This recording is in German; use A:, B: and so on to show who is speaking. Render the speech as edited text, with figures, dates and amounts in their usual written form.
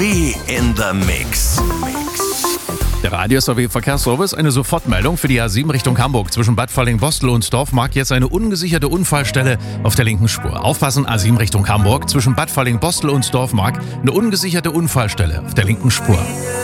A: SAW in the Mix.
B: Der Radio SAW Verkehrsservice, eine Sofortmeldung für die A7 Richtung Hamburg. Zwischen Bad Falling-Bostel und Dorfmark jetzt eine ungesicherte Unfallstelle auf der linken Spur. Aufpassen, A7 Richtung Hamburg. Zwischen Bad Falling-Bostel und Dorfmark eine ungesicherte Unfallstelle auf der linken Spur.